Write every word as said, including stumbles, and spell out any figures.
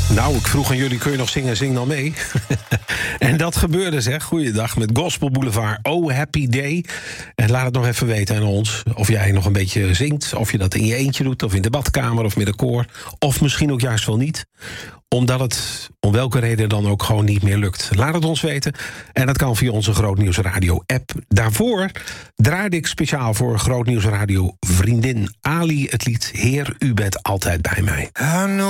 Nou, ik vroeg aan jullie, kun je nog zingen? Zing dan mee. En dat gebeurde, zeg. Goeiedag met Gospel Boulevard. Oh, happy day. En laat het nog even weten aan ons. Of jij nog een beetje zingt. Of je dat in je eentje doet. Of in de badkamer. Of met een koor. Of misschien ook juist wel niet. Omdat het, om welke reden dan ook, gewoon niet meer lukt. Laat het ons weten. En dat kan via onze Grootnieuws Radio app. Daarvoor draaide ik speciaal voor Grootnieuws Radio vriendin Ali het lied Heer, u bent altijd bij mij.